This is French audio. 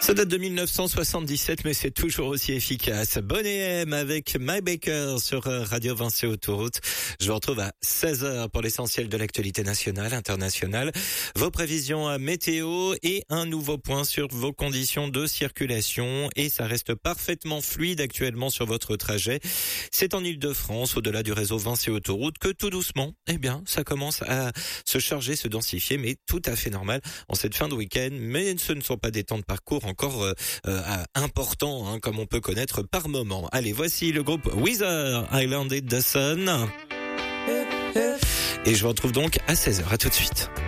Ça date de 1977, mais c'est toujours aussi efficace. Bonnet M avec My Baker sur Radio Vinci Autoroute. Je vous retrouve à 16h pour l'essentiel de l'actualité nationale, internationale. Vos prévisions météo et un nouveau point sur vos conditions de circulation. Et ça reste parfaitement fluide actuellement sur votre trajet. C'est en Île-de-France, au-delà du réseau Vinci Autoroute, que tout doucement, ça commence à se charger, se densifier, mais tout à fait normal en cette fin de week-end. Mais ce ne sont pas des temps de parcours encore importants, comme on peut connaître par moment. Allez, voici le groupe Weezer, Island in the Sun. Et je vous retrouve donc à 16h. À tout de suite.